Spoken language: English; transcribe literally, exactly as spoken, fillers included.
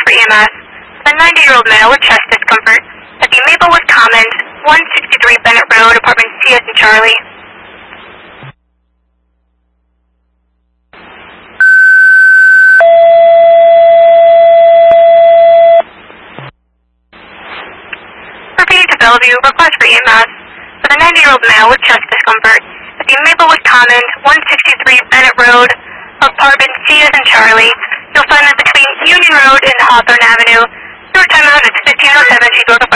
for E M S. A ninety-year-old male with chest discomfort at the Maplewood Commons, one sixty-three Bennett Road, apartment C S and Charlie. Repeating to Bellevue, request for E M S. For the ninety-year-old male with chest discomfort at the Maplewood Commons, one sixty-three Bennett Road, apartment C S and Charlie. You'll find them between Union Road and Hawthorne Avenue. Your timeout is fifteen oh seven. She's